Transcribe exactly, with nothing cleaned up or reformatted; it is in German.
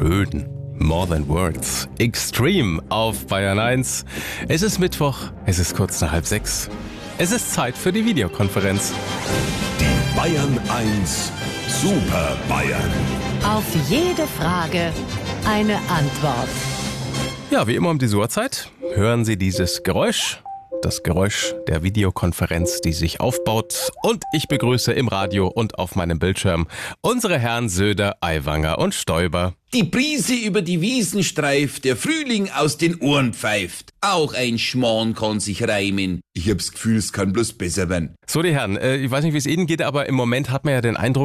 schön. More Than Words. Extreme auf Bayern eins. Es ist Mittwoch, es ist kurz nach halb sechs. Es ist Zeit für die Videokonferenz. Die Bayern eins Super Bayern. Auf jede Frage eine Antwort. Ja, wie immer um diese Uhrzeit hören Sie dieses Geräusch. Das Geräusch der Videokonferenz, die sich aufbaut. Und ich begrüße im Radio und auf meinem Bildschirm unsere Herren Söder, Aiwanger und Stoiber. Die Brise über die Wiesen streift, der Frühling aus den Ohren pfeift. Auch ein Schmarrn kann sich reimen. Ich hab's Gefühl, es kann bloß besser werden. So, die Herren, äh, ich weiß nicht, wie es Ihnen geht, aber im Moment hat man ja den Eindruck,